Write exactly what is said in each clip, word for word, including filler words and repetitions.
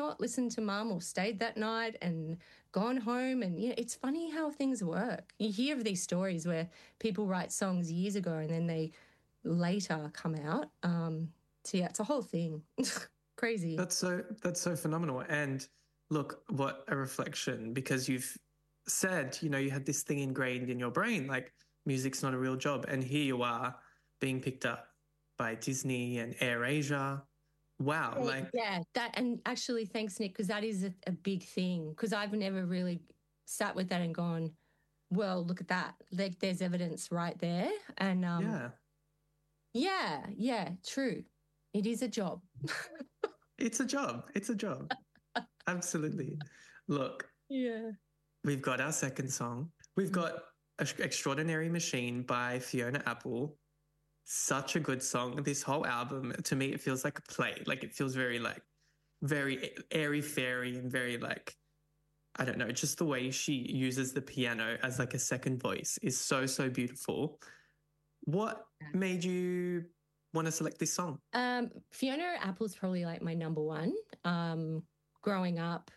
not listened to mum or stayed that night and gone home. And, you know, it's funny how things work. You hear of these stories where people write songs years ago and then they later come out. Um, so, yeah, it's a whole thing. Crazy. That's so that's so phenomenal. And look, what a reflection, because you've said, you know, you had this thing ingrained in your brain, like music's not a real job. And here you are being picked up by Disney and AirAsia. Wow, Yeah, like yeah, that and actually, thanks, Nick, because that is a, a big thing. Because I've never really sat with that and gone, well, look at that. Like, there's evidence right there. And um, yeah, yeah, yeah, true. It is a job. it's a job. It's a job. Absolutely. Look, Yeah. we've got our second song. We've got Extraordinary Machine by Fiona Apple. Such a good song. This whole album, to me, it feels like a play. Like it feels very like very airy fairy and very like I don't know, just the way she uses the piano as like a second voice is so, so beautiful. What made you want to select this song? Um, Fiona Apple's probably like my number one. Um, growing up,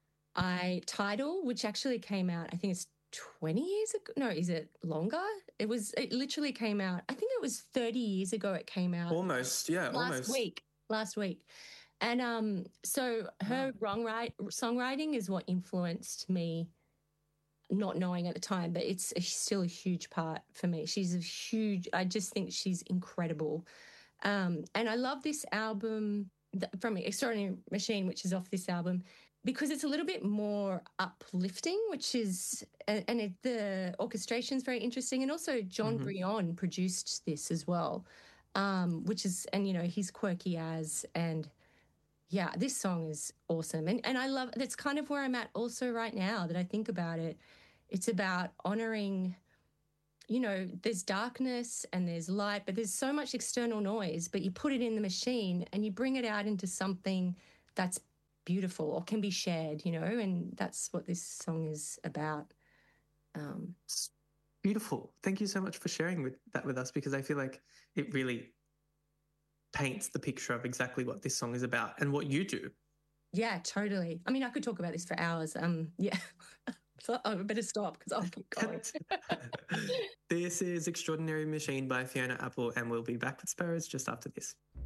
I Tidal, which actually came out, I think it's twenty years ago. No, is it longer? It was, it literally came out, I think it was thirty years ago it came out Almost, yeah, last almost. week. Last week. And um, so her Wow. wrong write, songwriting is what influenced me, not knowing at the time, but it's a, still a huge part for me. She's a huge, I just think she's incredible. Um, and I love this album from Extraordinary Machine, which is off this album, because it's a little bit more uplifting, which is, and, and it, the orchestration is very interesting. And also, John Hmm. Brion produced this as well, um, which is, and you know, he's quirky as, and yeah, this song is awesome. And and I love that's kind of where I'm at also right now that I think about it. It's about honoring, you know, there's darkness and there's light, but there's so much external noise, but you put it in the machine and you bring it out into something that's beautiful or can be shared, you know, and that's what this song is about. Um, It's beautiful. Thank you so much for sharing with, that with us because I feel like it really paints the picture of exactly what this song is about and what you do. yeah, totally. I mean, I could talk about this for hours. Um, yeah. So I better stop because I'll keep going. This is Extraordinary Machine by Fiona Apple, and we'll be back with Sparrows just after this.